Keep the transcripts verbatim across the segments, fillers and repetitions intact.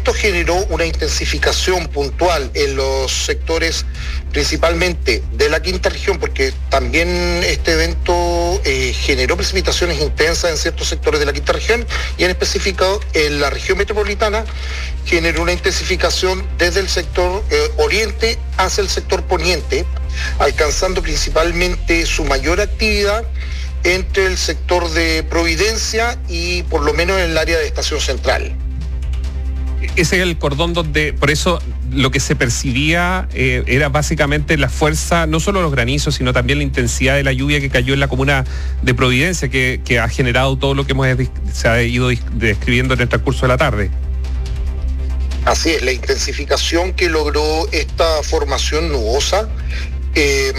Esto generó una intensificación puntual en los sectores, principalmente de la quinta región, porque también este evento eh, generó precipitaciones intensas en ciertos sectores de la quinta región, y en específico en la región metropolitana generó una intensificación desde el sector eh, oriente hacia el sector poniente, alcanzando principalmente su mayor actividad entre el sector de Providencia y por lo menos en el área de Estación Central. Ese es el cordón donde, por eso lo que se percibía eh, era básicamente la fuerza, no solo los granizos, sino también la intensidad de la lluvia que cayó en la comuna de Providencia, que, que ha generado todo lo que hemos se ha ido describiendo en el transcurso de la tarde. Así es, la intensificación que logró esta formación nubosa eh,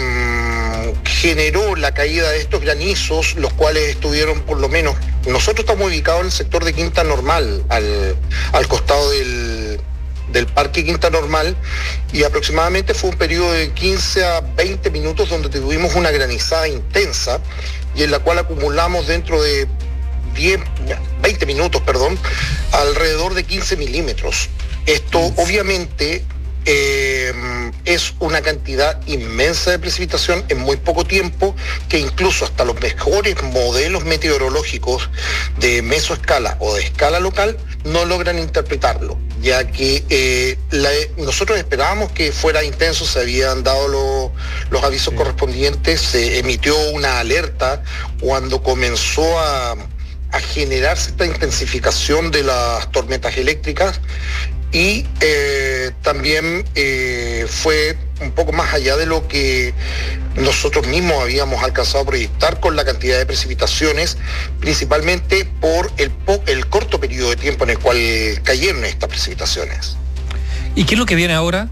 generó la caída de estos granizos, los cuales estuvieron por lo menos, nosotros estamos ubicados en el sector de Quinta Normal, al, al costado del, del Parque Quinta Normal, y aproximadamente fue un periodo de quince a veinte minutos donde tuvimos una granizada intensa y en la cual acumulamos dentro de diez, veinte minutos, perdón, alrededor de quince milímetros. Esto obviamente eh, es una cantidad inmensa de precipitación en muy poco tiempo, que incluso hasta los mejores modelos meteorológicos de mesoescala o de escala local no logran interpretarlo, ya que eh, la, nosotros esperábamos que fuera intenso, se habían dado lo, los avisos sí. correspondientes, se emitió una alerta cuando comenzó a, a generarse esta intensificación de las tormentas eléctricas. Y eh, también eh, fue un poco más allá de lo que nosotros mismos habíamos alcanzado a proyectar con la cantidad de precipitaciones, principalmente por el, el corto periodo de tiempo en el cual cayeron estas precipitaciones. ¿Y qué es lo que viene ahora?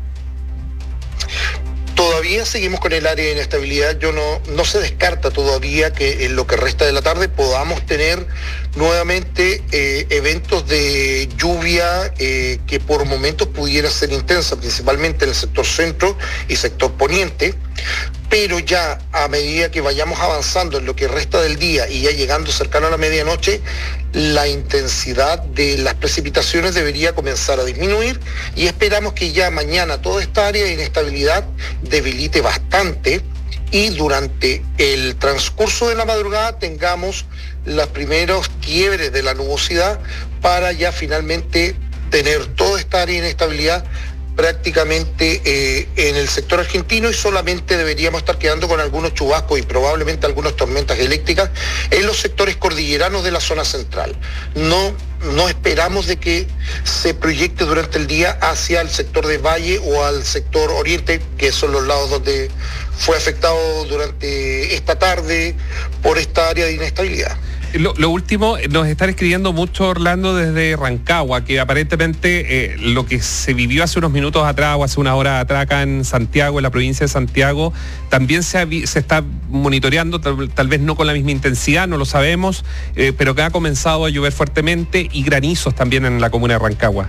Todavía seguimos con el área de inestabilidad. Yo no, no se descarta todavía que en lo que resta de la tarde podamos tener nuevamente eh, eventos de lluvia eh, que por momentos pudiera ser intensa, principalmente en el sector centro y sector poniente, pero ya a medida que vayamos avanzando en lo que resta del día y ya llegando cercano a la medianoche, la intensidad de las precipitaciones debería comenzar a disminuir y esperamos que ya mañana toda esta área de inestabilidad debilite bastante y durante el transcurso de la madrugada tengamos los primeros quiebres de la nubosidad para ya finalmente tener toda esta área de inestabilidad prácticamente eh, en el sector argentino, y solamente deberíamos estar quedando con algunos chubascos y probablemente algunas tormentas eléctricas en los sectores cordilleranos de la zona central. No, no esperamos de que se proyecte durante el día hacia el sector de Valle o al sector oriente, que son los lados donde fue afectado durante esta tarde por esta área de inestabilidad. Lo, lo último, nos están escribiendo mucho, Orlando, desde Rancagua, que aparentemente eh, lo que se vivió hace unos minutos atrás o hace una hora atrás acá en Santiago, en la provincia de Santiago, también se, ha, se está monitoreando, tal, tal vez no con la misma intensidad, no lo sabemos, eh, pero que ha comenzado a llover fuertemente y granizos también en la comuna de Rancagua.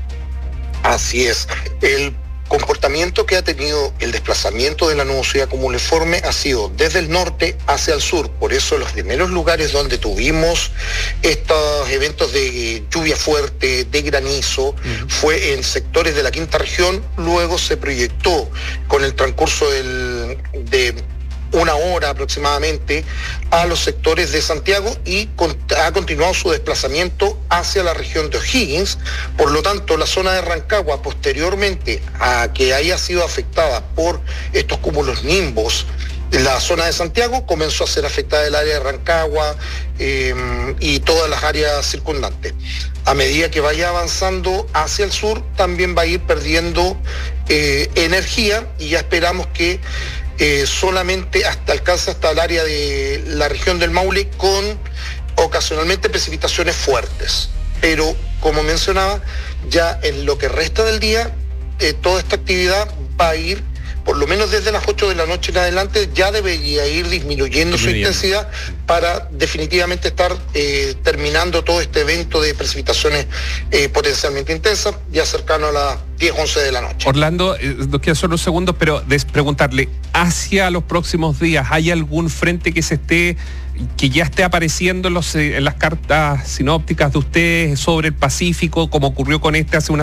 Así es. El comportamiento que ha tenido el desplazamiento de la nubosidad cumuliforme ha sido desde el norte hacia el sur. Por eso los primeros lugares donde tuvimos estos eventos de lluvia fuerte, de granizo, uh-huh. fue en sectores de la quinta región. Luego se proyectó con el transcurso del, de una hora aproximadamente a los sectores de Santiago y con, ha continuado su desplazamiento hacia la región de O'Higgins. Por lo tanto, la zona de Rancagua, posteriormente a que haya sido afectada por estos cúmulos nimbos, la zona de Santiago comenzó a ser afectada el área de Rancagua eh, y todas las áreas circundantes. A medida que vaya avanzando hacia el sur, también va a ir perdiendo eh, energía, y ya esperamos que Eh, solamente hasta alcanza hasta el área de la región del Maule con ocasionalmente precipitaciones fuertes. Pero, como mencionaba, ya en lo que resta del día, eh, toda esta actividad va a ir, por lo menos desde las ocho de la noche en adelante, ya debería ir disminuyendo su intensidad para definitivamente estar eh, terminando todo este evento de precipitaciones eh, potencialmente intensas, ya cercano a las diez, once de la noche. Orlando, eh, nos quedan solo unos segundos, pero des- preguntarle, hacia los próximos días, ¿hay algún frente que se esté, que ya esté apareciendo en, los, en las cartas sinópticas de ustedes sobre el Pacífico, como ocurrió con este hace una